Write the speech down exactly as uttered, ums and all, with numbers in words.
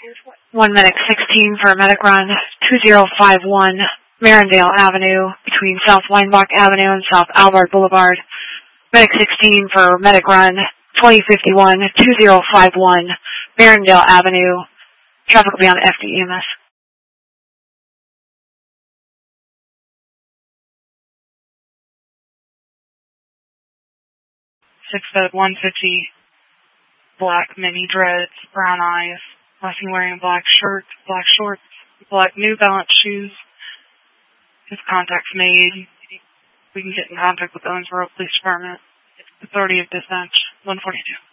one minute sixteen for a medic run, two zero five one Marindale Avenue between South Weinbach Avenue and South Albert Boulevard. Medic sixteen for medic run, twenty fifty-one, two zero five one Marindale Avenue. Traffic will be on F D E M S. Six foot one fifty, black mini dreads, brown eyes, last seen wearing a black shirt, black shorts, black New Balance shoes. His contact's made. We can get in contact with the Owensboro Police Department. Authority of Dispatch, one forty-two.